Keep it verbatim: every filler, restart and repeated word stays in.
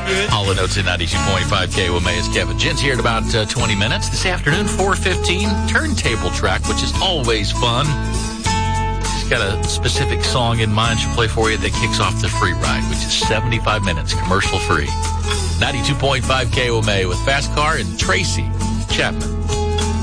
good. All the notes in ninety-two point five K O M A is Kevin. Jen's here in about uh, twenty minutes. This afternoon, four fifteen, turntable track, which is always fun. She's got a specific song in mind she'll play for you that kicks off the free ride, which is seventy-five minutes, commercial free. ninety-two point five K O M A with Fast Car and Tracy Chapman.